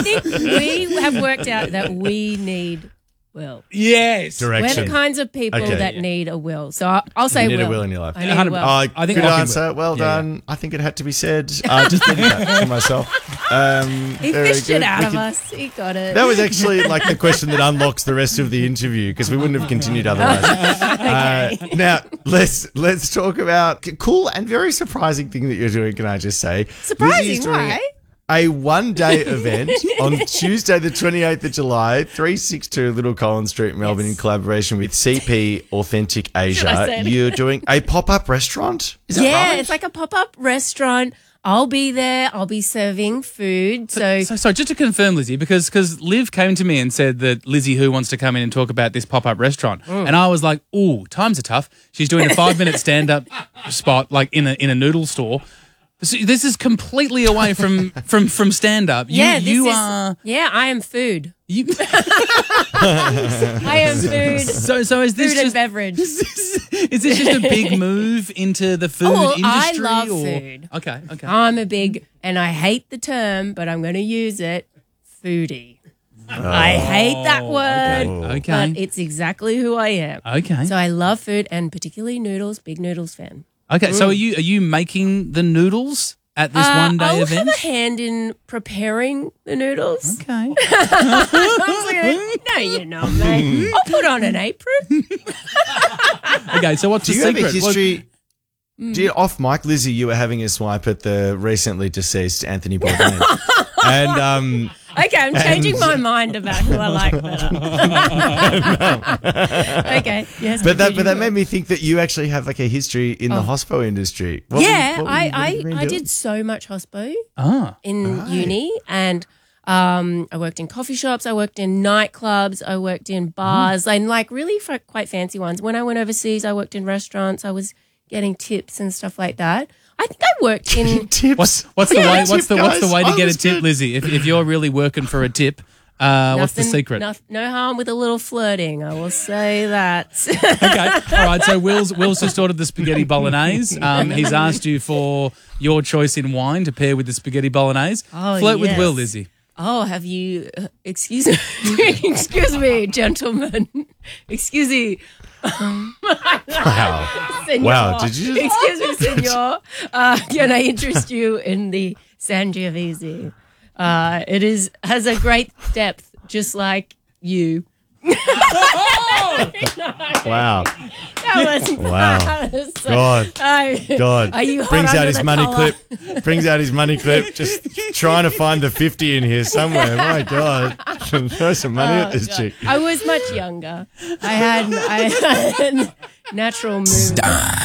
think we have worked out that we need will. Yes. Direction. We're the kinds of people Okay. that need a will. So I'll say You need will. a will in your life. I need a will. I think Good Lachie answer. will. Well Yeah, done. I think it had to be said. Just thinking that to myself. He Very fished good. it out We of could- us. He got it. That was actually like the question that unlocks the rest of the interview because we wouldn't have continued otherwise. Now let's talk about cool and very surprising thing that you're doing. Can I just say, Surprising, Lizzie's doing why? A one-day event on Tuesday, the 28th of July, 362 Little Collins Street, Melbourne, in collaboration with CP Authentic I Asia. say it? You're doing a pop-up restaurant. Is that Yeah, right? it's like a pop-up restaurant. I'll be there. I'll be serving food. So So just to confirm, Lizzie, because Liv came to me and said that Lizzie Who wants to come in and talk about this pop-up restaurant. And I was like, ooh, times are tough. She's doing a 5-minute stand-up spot like in a noodle store. So this is completely away from stand-up. You are... Yeah, I am food. You, I am food. so is this Food and just... beverage. Is this just a big move into the food Oh, I industry? love or? food. Okay. I'm a big, and I hate the term, but I'm going to use it, foodie. I hate that word, Okay. but it's exactly who I am. Okay. So I love food, and particularly noodles, big noodles fan. Okay, so are you making the noodles at this one-day I'll event? have a hand in preparing the noodles. Okay. I was like, no, you're not, mate. I'll put on an apron. Okay, so what's Do the you have secret? a history? Do you, off mic, Lizzie, you were having a swipe at the recently deceased Anthony Bourdain. And Okay, I'm changing my mind about who I like better. Okay, yes. but that made me think that you actually have like a history in the hospo industry. What I been doing? did so much hospo Ah, in uni, and I worked in coffee shops, I worked in nightclubs, I worked in bars, and like really quite fancy ones. When I went overseas, I worked in restaurants. I was getting tips and stuff like that. I think I worked in. Tips. what's the way? What's the way to get a Understood. tip, Lizzie? If you're really working for a tip, what's the secret? No harm with a little flirting. I will say that. Okay, all right. So Will's just ordered the spaghetti bolagnese. He's asked you for your choice in wine to pair with the spaghetti bolagnese. Oh, Flirt with yes. Will, Lizzie. Oh, have you? Excuse me, excuse me, gentlemen. Excuse me. Wow. Senor. Wow, did you just- Excuse me, senor. Can I interest you in the Sangiovese? It has a great depth, just like you. Wow. That was Wow. God. God. Are you hot brings out under his the money collar? clip. Brings out his money clip. Just trying to find the 50 in here somewhere. My God. Throw some money at this chick. I was much younger. I had natural movement.